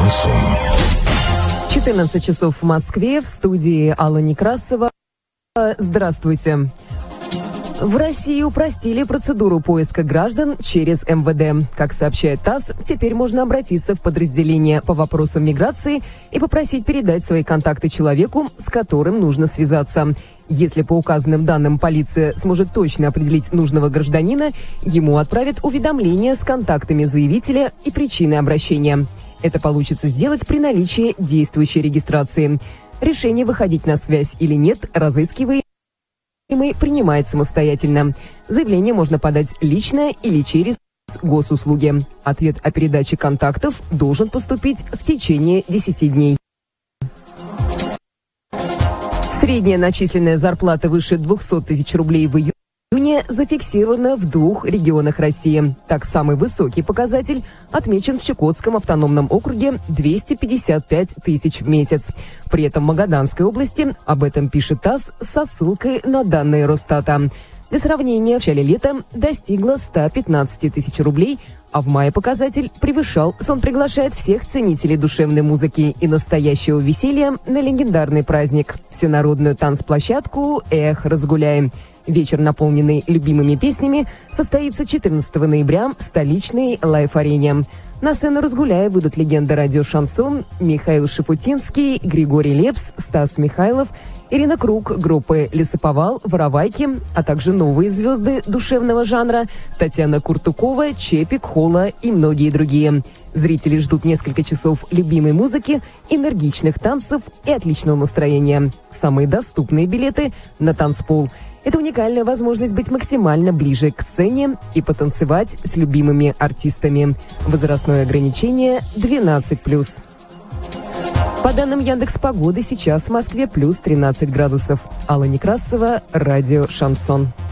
Шансон. 14 часов в Москве, в студии Алла Некрасова. Здравствуйте. В России упростили процедуру поиска граждан через МВД. Как сообщает ТАСС, теперь можно обратиться в подразделение по вопросам миграции и попросить передать свои контакты человеку, с которым нужно связаться. Если по указанным данным полиция сможет точно определить нужного гражданина, ему отправят уведомление с контактами заявителя и причиной обращения. Это получится сделать при наличии действующей регистрации. Решение, выходить на связь или нет, разыскиваемый принимает самостоятельно. Заявление можно подать лично или через госуслуги. Ответ о передаче контактов должен поступить в течение 10 дней. Средняя начисленная зарплата выше 200 тысяч рублей в июне зафиксирована в 2 регионах России. Так, самый высокий показатель отмечен в Чукотском автономном округе – 255 тысяч в месяц. При этом в Магаданской области, об этом пишет ТАСС со ссылкой на данные Росстата. Для сравнения, в начале лета достигла 115 тысяч рублей, а в мае показатель превышал. Он приглашает всех ценителей душевной музыки и настоящего веселья на легендарный праздник – всенародную танцплощадку «Эх, разгуляем». Вечер, наполненный любимыми песнями, состоится 14 ноября в столичной Лайф-арене. На сцену «Разгуляя» выйдут легенды радио «Шансон» Михаил Шафутинский, Григорий Лепс, Стас Михайлов, Ирина Круг, группы «Лесоповал», «Воровайки», а также новые звезды душевного жанра Татьяна Куртукова, Чепик, Холла и многие другие. Зрители ждут несколько часов любимой музыки, энергичных танцев и отличного настроения. Самые доступные билеты на танцпол. Это уникальная возможность быть максимально ближе к сцене и потанцевать с любимыми артистами. Возрастное ограничение 12+. По данным Яндекс.Погоды, сейчас в Москве плюс 13 градусов. Алла Некрасова, радио «Шансон».